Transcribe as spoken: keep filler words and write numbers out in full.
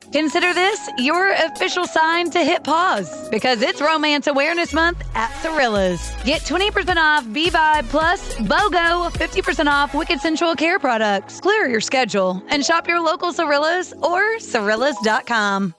Consider this your official sign to hit pause because it's Romance Awareness Month at Cirilla's. Get twenty percent off B-Vibe plus BOGO, fifty percent off Wicked Sensual Care products. Clear your schedule and shop your local Cirillas or Cirillas dot com.